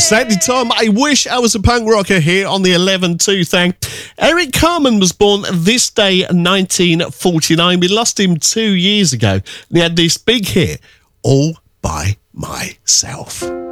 Exactly, Tom. I wish I was a punk rocker here on the 11-2 thing. Eric Carmen was born this day, 1949. We lost him 2 years ago. And he had this big hit, All by Myself.